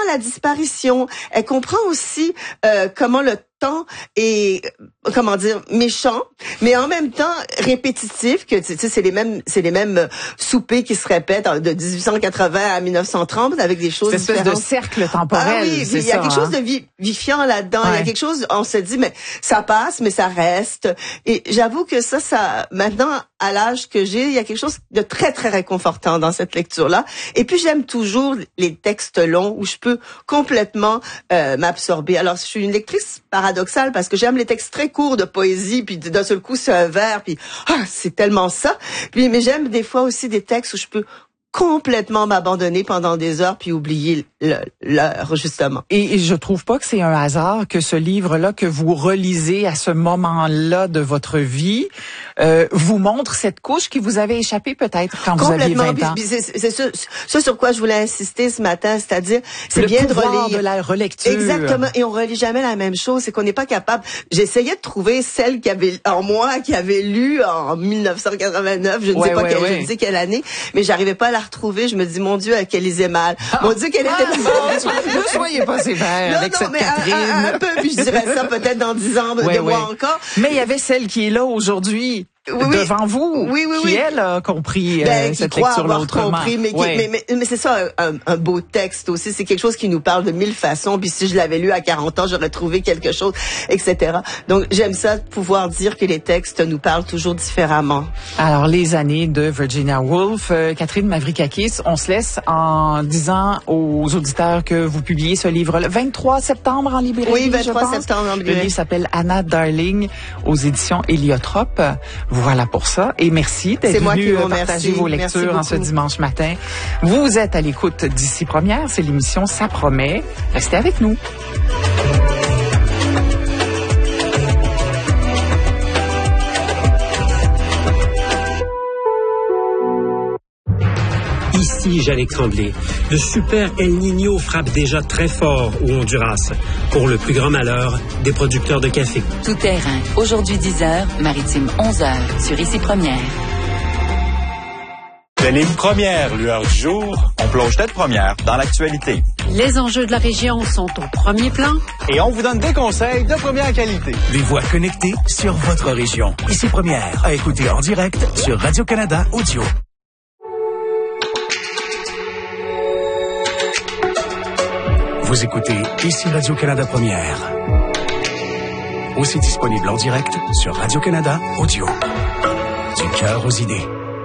la disparition. Elle comprend aussi comment le temps est, comment dire, méchant, mais en même temps répétitif, que tu sais, c'est les mêmes soupers qui se répètent de 1880 à 1930 avec des choses différentes. Cette espèce de cercle temporel. Ah oui, il y a quelque chose de vivifiant là-dedans. Il y a quelque chose, on se dit, mais ça passe, mais ça reste. Et j'avoue que ça, maintenant, à l'âge que j'ai, il y a quelque chose de très, très réconfortant dans cette lecture-là. Et puis, j'aime toujours les textes longs où je peux complètement m'absorber. Alors, je suis une lectrice paradoxale parce que j'aime les textes très courts de poésie, puis d'un seul coup, c'est un vers, puis c'est tellement ça. Puis, mais j'aime des fois aussi des textes où je peux complètement m'abandonner pendant des heures puis oublier l'heure, justement. Et je trouve pas que c'est un hasard que ce livre-là que vous relisez à ce moment-là de votre vie vous montre cette couche qui vous avait échappé peut-être quand vous aviez 20 ans. C'est ça sur quoi je voulais insister ce matin, c'est-à-dire c'est bien de relire. De la relecture. Exactement, et on relit jamais la même chose, c'est qu'on n'est pas capable. J'essayais de trouver celle qui avait lu en 1989, je ne sais quelle année, mais j'arrivais pas à la retrouver. Je me dis, mon Dieu, qu'elle lisait mal. Mon Dieu, qu'elle était... Ne soyez pas sévère avec cette Catherine. Un peu, puis je dirais ça peut-être dans 10 ans de moi encore. Mais il y avait celle qui est là aujourd'hui. Devant vous, qui elle a compris cette lecture-là autrement. Compris, mais c'est ça un beau texte aussi. C'est quelque chose qui nous parle de 1000 façons. Puis si je l'avais lu à 40 ans, j'aurais trouvé quelque chose, etc. Donc j'aime ça, pouvoir dire que les textes nous parlent toujours différemment. Alors les années de Virginia Woolf, Catherine Mavrikakis, on se laisse en disant aux auditeurs que vous publiez ce livre le 23 septembre en librairie. Oui, 23 septembre en librairie. Le livre s'appelle Anna Darling aux éditions Héliotrope. Voilà pour ça. Et merci d'être venu partager vos lectures en ce dimanche matin. Vous êtes à l'écoute d'Ici Première. C'est l'émission Ça promet. Restez avec nous. Ici Jeannick Tremblay. Le super El Niño frappe déjà très fort au Honduras, pour le plus grand malheur des producteurs de café. Tout terrain, aujourd'hui 10h, maritime 11h, sur Ici Première. De Ligne Première, lueur du jour, on plonge tête première dans l'actualité. Les enjeux de la région sont au premier plan. Et on vous donne des conseils de première qualité. Des voix connectées sur votre région. Ici Première, à écouter en direct sur Radio-Canada Audio. Vous écoutez Ici Radio-Canada Première. Aussi disponible en direct sur Radio-Canada Audio. Du cœur aux idées.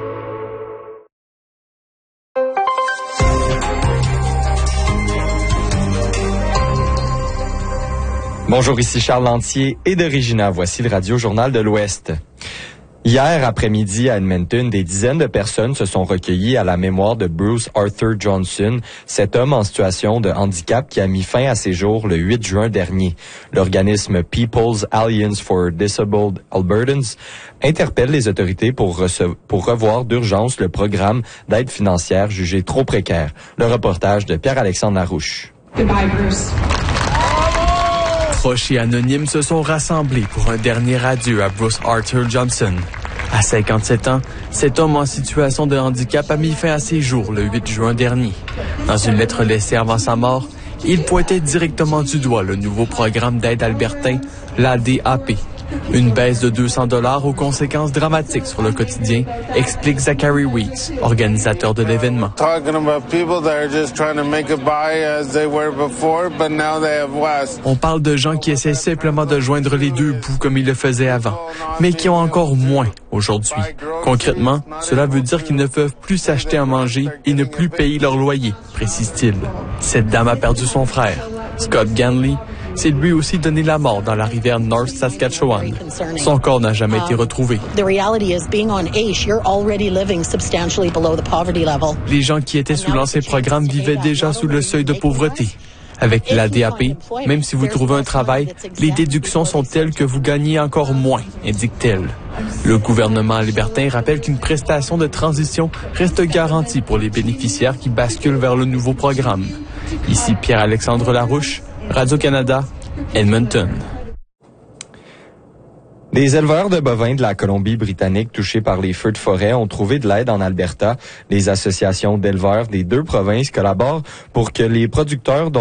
Bonjour, ici Charles Lantier et de Regina. Voici le Radio-Journal de l'Ouest. Hier après-midi à Edmonton, des dizaines de personnes se sont recueillies à la mémoire de Bruce Arthur Johnson, cet homme en situation de handicap qui a mis fin à ses jours le 8 juin dernier. L'organisme People's Alliance for Disabled Albertans interpelle les autorités pour revoir d'urgence le programme d'aide financière jugé trop précaire. Le reportage de Pierre-Alexandre Larouche. Goodbye, Bruce. Proches et anonymes se sont rassemblés pour un dernier adieu à Bruce Arthur Johnson. À 57 ans, cet homme en situation de handicap a mis fin à ses jours le 8 juin dernier. Dans une lettre laissée avant sa mort, il pointait directement du doigt le nouveau programme d'aide albertain, l'ADAP. Une baisse de 200 $ aux conséquences dramatiques sur le quotidien, explique Zachary Weeks, organisateur de l'événement. On parle de gens qui essaient simplement de joindre les deux bouts comme ils le faisaient avant, mais qui ont encore moins aujourd'hui. Concrètement, cela veut dire qu'ils ne peuvent plus s'acheter à manger et ne plus payer leur loyer, précise-t-il. Cette dame a perdu son frère, Scott Ganley, s'est lui aussi donné la mort dans la rivière North Saskatchewan. Son corps n'a jamais été retrouvé. Les gens qui étaient sous l'ancien programme vivaient déjà sous le seuil de pauvreté. Avec l'ADAP, même si vous trouvez un travail, les déductions sont telles que vous gagnez encore moins, indique-t-elle. Le gouvernement libertin rappelle qu'une prestation de transition reste garantie pour les bénéficiaires qui basculent vers le nouveau programme. Ici Pierre-Alexandre Larouche, Radio-Canada, Edmonton. Des éleveurs de bovins de la Colombie-Britannique touchés par les feux de forêt ont trouvé de l'aide en Alberta. Les associations d'éleveurs des deux provinces collaborent pour que les producteurs